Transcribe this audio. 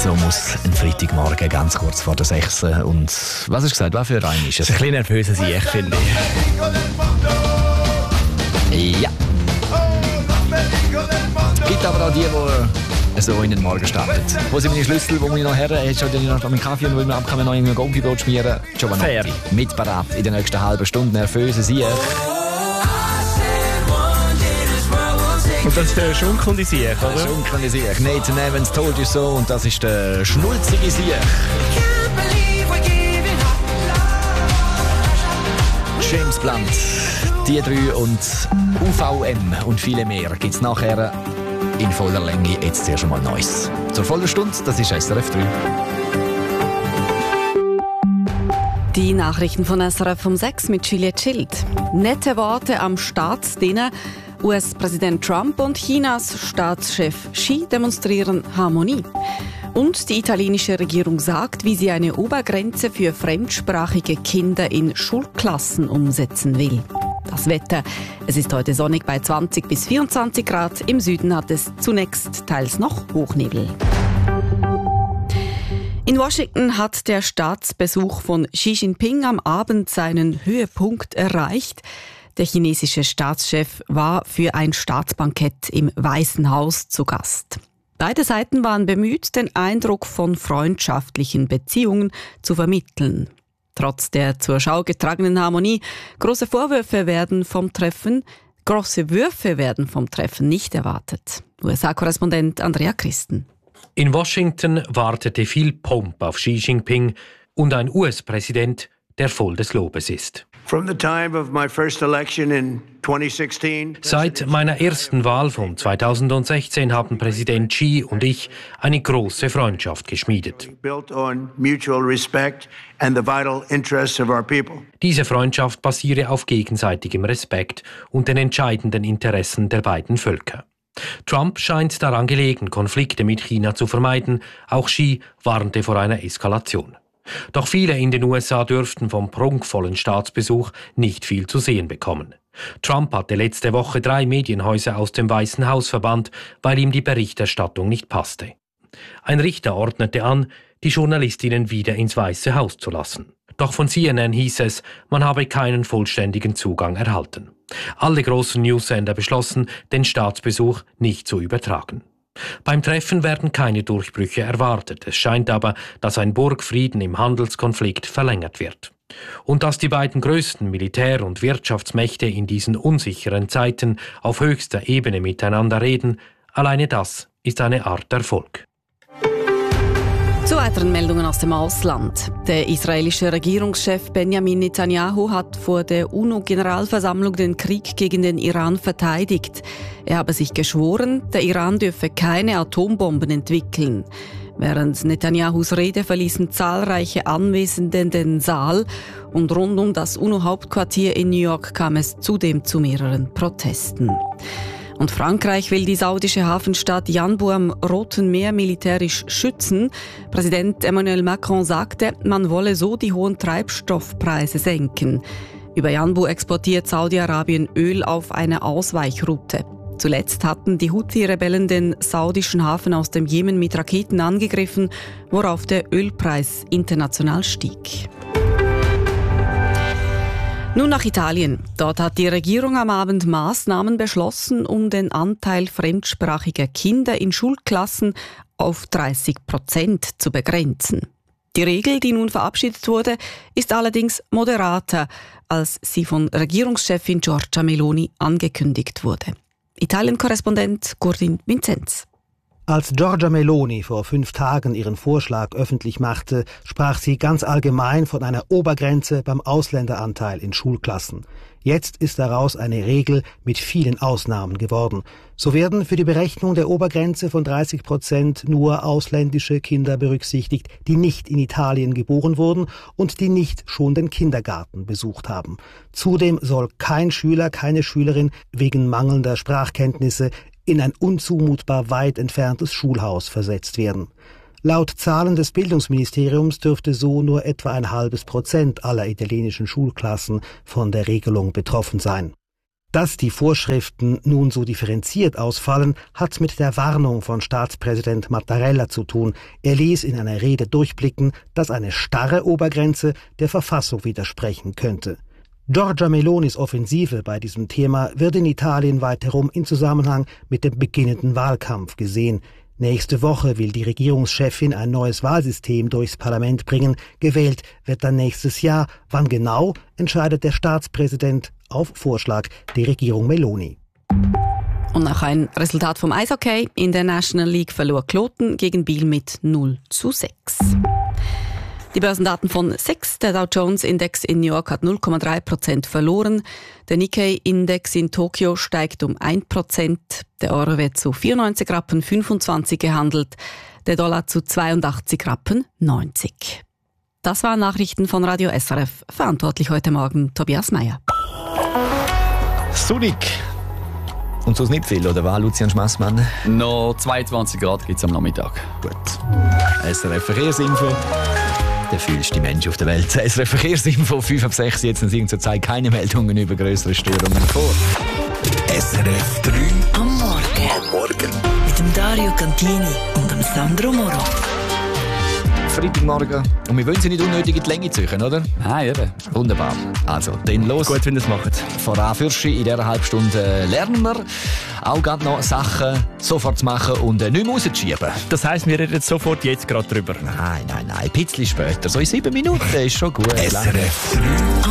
So muss ein Freitagmorgen ganz kurz vor der 6. Und was hast du gesagt, was für ein ist es? Ein bisschen nervöser sein, ich finde. Ja. Es gibt aber auch die, die so in den Morgen starten. Wo sind meine Schlüssel, wo muss ich noch her? Jetzt schon noch meinen Kaffee und will mir abkommen, noch irgendein Golfibrot schmieren. Fair. Mit parat in der nächsten halben Stunde. Nervöse Sie. Und das ist der schunkelnde Sieg, oder? Der schunkelnde Sieg. Nathan Evans told you so. Und das ist der schnulzige Sieg. James Blunt. Die drei und UVM und viele mehr gibt es nachher in voller Länge. Jetzt zuerst einmal Neues. Zur vollen Stunde, das ist SRF 3. Die Nachrichten von SRF um 6 mit Juliette Schild. Nette Worte am Staatsdiener. US-Präsident Trump und Chinas Staatschef Xi demonstrieren Harmonie. Und die italienische Regierung sagt, wie sie eine Obergrenze für fremdsprachige Kinder in Schulklassen umsetzen will. Das Wetter. Es ist heute sonnig bei 20 bis 24 Grad. Im Süden hat es zunächst teils noch Hochnebel. In Washington hat der Staatsbesuch von Xi Jinping am Abend seinen Höhepunkt erreicht. Der chinesische Staatschef war für ein Staatsbankett im Weißen Haus zu Gast. Beide Seiten waren bemüht, den Eindruck von freundschaftlichen Beziehungen zu vermitteln. Trotz der zur Schau getragenen Harmonie, große Würfe werden vom Treffen nicht erwartet. USA-Korrespondent Andrea Christen. In Washington wartete viel Pomp auf Xi Jinping und ein US-Präsident, der voll des Lobes ist. Seit meiner ersten Wahl von 2016 haben Präsident Xi und ich eine große Freundschaft geschmiedet. Diese Freundschaft basiere auf gegenseitigem Respekt und den entscheidenden Interessen der beiden Völker. Trump scheint daran gelegen, Konflikte mit China zu vermeiden. Auch Xi warnte vor einer Eskalation. Doch viele in den USA dürften vom prunkvollen Staatsbesuch nicht viel zu sehen bekommen. Trump hatte letzte Woche 3 Medienhäuser aus dem Weißen Haus verbannt, weil ihm die Berichterstattung nicht passte. Ein Richter ordnete an, die Journalistinnen wieder ins Weiße Haus zu lassen. Doch von CNN hieß es, man habe keinen vollständigen Zugang erhalten. Alle großen Newsender beschlossen, den Staatsbesuch nicht zu übertragen. Beim Treffen werden keine Durchbrüche erwartet. Es scheint aber, dass ein Burgfrieden im Handelskonflikt verlängert wird. Und dass die beiden größten Militär- und Wirtschaftsmächte in diesen unsicheren Zeiten auf höchster Ebene miteinander reden, alleine das ist eine Art Erfolg. Zu weiteren Meldungen aus dem Ausland. Der israelische Regierungschef Benjamin Netanyahu hat vor der UNO-Generalversammlung den Krieg gegen den Iran verteidigt. Er habe sich geschworen, der Iran dürfe keine Atombomben entwickeln. Während Netanyahus Rede verließen zahlreiche Anwesende den Saal und rund um das UNO-Hauptquartier in New York kam es zudem zu mehreren Protesten. Und Frankreich will die saudische Hafenstadt Yanbu am Roten Meer militärisch schützen. Präsident Emmanuel Macron sagte, man wolle so die hohen Treibstoffpreise senken. Über Yanbu exportiert Saudi-Arabien Öl auf einer Ausweichroute. Zuletzt hatten die Houthi-Rebellen den saudischen Hafen aus dem Jemen mit Raketen angegriffen, worauf der Ölpreis international stieg. Nun nach Italien. Dort hat die Regierung am Abend Maßnahmen beschlossen, um den Anteil fremdsprachiger Kinder in Schulklassen auf 30% zu begrenzen. Die Regel, die nun verabschiedet wurde, ist allerdings moderater, als sie von Regierungschefin Giorgia Meloni angekündigt wurde. Italien-Korrespondent Gurdin Vinzenz. Als Giorgia Meloni vor 5 Tagen ihren Vorschlag öffentlich machte, sprach sie ganz allgemein von einer Obergrenze beim Ausländeranteil in Schulklassen. Jetzt ist daraus eine Regel mit vielen Ausnahmen geworden. So werden für die Berechnung der Obergrenze von 30% nur ausländische Kinder berücksichtigt, die nicht in Italien geboren wurden und die nicht schon den Kindergarten besucht haben. Zudem soll kein Schüler, keine Schülerin wegen mangelnder Sprachkenntnisse in ein unzumutbar weit entferntes Schulhaus versetzt werden. Laut Zahlen des Bildungsministeriums dürfte so nur etwa 0,5% aller italienischen Schulklassen von der Regelung betroffen sein. Dass die Vorschriften nun so differenziert ausfallen, hat mit der Warnung von Staatspräsident Mattarella zu tun. Er ließ in einer Rede durchblicken, dass eine starre Obergrenze der Verfassung widersprechen könnte. Giorgia Melonis Offensive bei diesem Thema wird in Italien weiterum in Zusammenhang mit dem beginnenden Wahlkampf gesehen. Nächste Woche will die Regierungschefin ein neues Wahlsystem durchs Parlament bringen. Gewählt wird dann nächstes Jahr. Wann genau, entscheidet der Staatspräsident auf Vorschlag der Regierung Meloni. Und noch ein Resultat vom Eishockey. In der National League verlor Kloten gegen Biel mit 0:6. Die Börsendaten von SIX. Der Dow Jones Index in New York hat 0,3% verloren. Der Nikkei-Index in Tokio steigt um 1%. Der Euro wird zu 94,25 Rappen gehandelt. Der Dollar zu 82,90 Rappen. Das waren Nachrichten von Radio SRF. Verantwortlich heute Morgen Tobias Meyer. Sonnig. Und sonst nicht viel, oder was, Lucian Schmassmann? Noch 22 Grad gibt es am Nachmittag. Gut. SRF Verkehrsinfo. Der fühlste Mensch auf der Welt. SRF Verkehrsinfo 5 ab 6. Jetzt sind zur Zeit keine Meldungen über größere Störungen vor. SRF 3 am Morgen. Mit dem Dario Cantini und dem Sandro Moro. Freitagmorgen. Und wir wollen sie nicht unnötig in die Länge ziehen, oder? Nein, eben. Wunderbar. Also, dann los. Gut, wenn ihr es macht. Voran Fürschi, in dieser halben Stunde lernen wir auch gerade noch Sachen sofort zu machen und nicht mehr rauszuschieben. Das heisst, wir reden sofort jetzt gerade drüber. Nein. Ein bisschen später. So in 7 Minuten ist schon gut. SRF 3